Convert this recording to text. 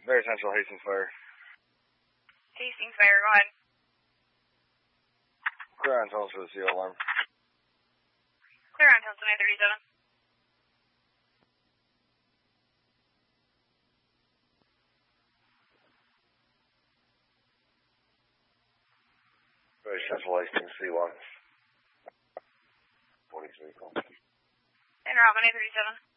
Very Central, Hastings Fire. Hastings Fire, go ahead. Clear on tunnels for the CO alarm. Clear on tunnels 937. Very Central, Hastings C1. 43 call. Interrupt 937.